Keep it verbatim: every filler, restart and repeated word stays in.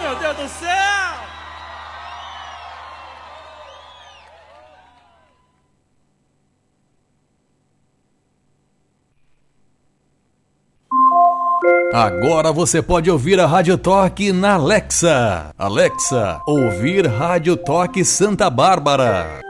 meu Deus do céu! Agora você pode ouvir a Rádio Toque na Alexa. Alexa, ouvir Rádio Toque Santa Bárbara.